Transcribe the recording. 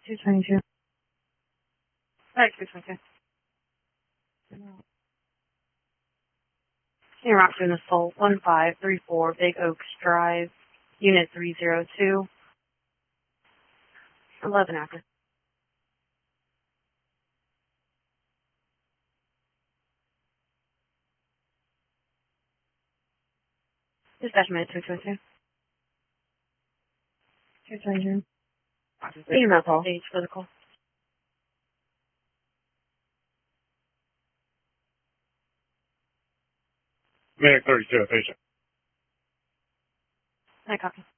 222. Alright, 222. Senior Rock doing assault 1534 Big Oaks Drive, Unit 302. 11 active. Dispatch minute 222. 222. Email call. Stage physical. Medic 32, patient. I copy.